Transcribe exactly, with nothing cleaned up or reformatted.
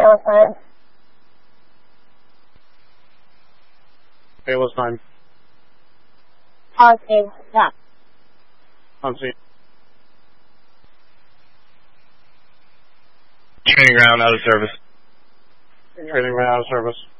what's time? Okay, what's time? On scene, yeah. On scene. Training ground out of service. Training ground out of service.